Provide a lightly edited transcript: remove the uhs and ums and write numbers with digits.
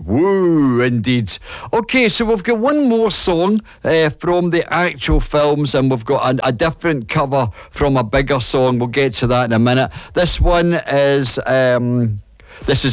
Woo, indeed. Okay, so we've got one more song from the actual films, and we've got a different cover from a bigger song. We'll get to that in a minute. This one is... this is